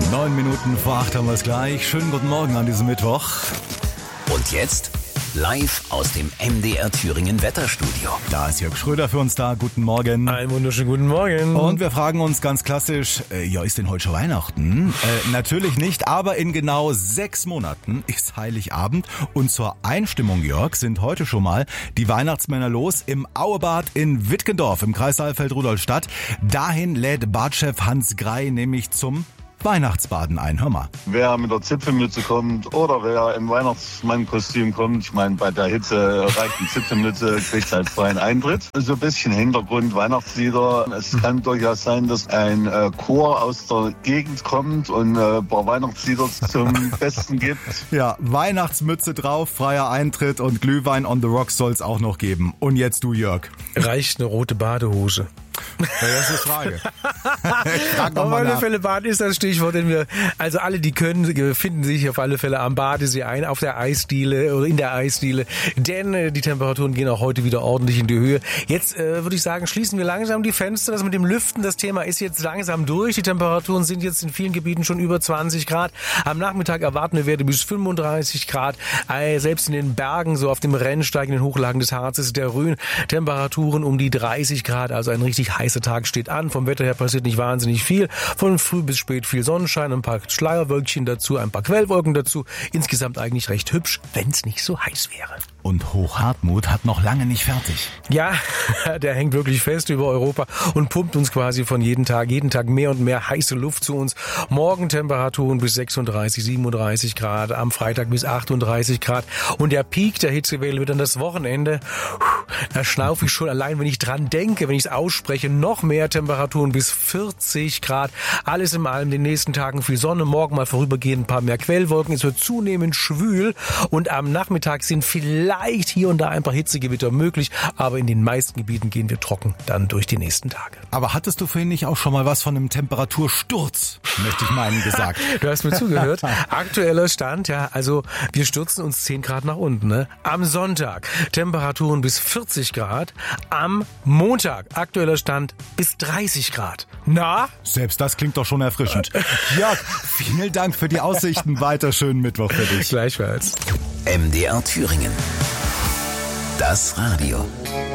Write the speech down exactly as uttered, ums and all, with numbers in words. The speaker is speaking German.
Neun Minuten vor acht haben wir es gleich. Schönen guten Morgen an diesem Mittwoch. Und jetzt live aus dem M D R Thüringen Wetterstudio. Da ist Jörg Schröder für uns da. Guten Morgen. Einen wunderschönen guten Morgen. Und wir fragen uns ganz klassisch, äh, ja, ist denn heute schon Weihnachten? Äh, natürlich nicht, aber in genau sechs Monaten ist Heiligabend. Und zur Einstimmung, Jörg, sind heute schon mal die Weihnachtsmänner los im Auebad in Wittgendorf im Kreis Saalfeld-Rudolstadt. Dahin lädt Badchef Hans Grey nämlich zum Weihnachtsbaden ein. Hör mal. Wer mit der Zipfelmütze kommt oder wer im Weihnachtsmannkostüm kommt, ich meine, bei der Hitze reicht die Zipfelmütze, kriegt halt freien Eintritt. So ein bisschen Hintergrund, Weihnachtslieder. Es kann durchaus sein, dass ein äh, Chor aus der Gegend kommt und äh, ein paar Weihnachtslieder zum Besten gibt. Ja, Weihnachtsmütze drauf, freier Eintritt und Glühwein on the Rocks soll es auch noch geben. Und jetzt du, Jörg. Reicht eine rote Badehose? Ja, das ist die Frage. Ich frag noch auf mal alle nach. Fälle Baden ist das Stichwort, denn wir, also alle, die können, finden sich auf alle Fälle am Badesee ein, auf der Eisdiele oder in der Eisdiele, denn äh, die Temperaturen gehen auch heute wieder ordentlich in die Höhe. Jetzt äh, würde ich sagen, schließen wir langsam die Fenster. Das mit dem Lüften, das Thema ist jetzt langsam durch. Die Temperaturen sind jetzt in vielen Gebieten schon über zwanzig Grad. Am Nachmittag erwarten wir Werte bis fünfunddreißig Grad. Äh, selbst in den Bergen, so auf dem Rennsteig in den Hochlagen des Harzes, der Rhön, Temperaturen um die dreißig Grad, also ein richtig heißer Tag steht an. Vom Wetter her passiert nicht wahnsinnig viel. Von früh bis spät viel Sonnenschein, ein paar Schleierwölkchen dazu, ein paar Quellwolken dazu. Insgesamt eigentlich recht hübsch, wenn es nicht so heiß wäre. Und Hochhartmut hat noch lange nicht fertig. Ja, der hängt wirklich fest über Europa und pumpt uns quasi von jeden Tag, jeden Tag mehr und mehr heiße Luft zu uns. Morgen Temperaturen bis sechsunddreißig, siebenunddreißig Grad, am Freitag bis achtunddreißig Grad. Und der Peak der Hitzewelle wird dann das Wochenende. Da schnaufe ich schon allein, wenn ich dran denke, wenn ich es ausspreche, noch mehr Temperaturen bis vierzig Grad. Alles in allem, den nächsten Tagen viel Sonne, morgen mal vorübergehend ein paar mehr Quellwolken. Es wird zunehmend schwül und am Nachmittag sind vielleicht hier und da ein paar Hitzegewitter möglich, aber in den meisten Gebieten gehen wir trocken dann durch die nächsten Tage. Aber hattest du vorhin nicht auch schon mal was von einem Temperatursturz, möchte ich meinen, gesagt? Du hast mir zugehört. Aktueller Stand, ja, also wir stürzen uns zehn Grad nach unten. Ne? Am Sonntag Temperaturen bis vierzig Grad, am Montag aktueller Stand bis dreißig Grad. Na? Selbst das klingt doch schon erfrischend. Jörg, vielen Dank für die Aussichten. Weiter schönen Mittwoch für dich. Gleichfalls. M D R Thüringen. Das Radio.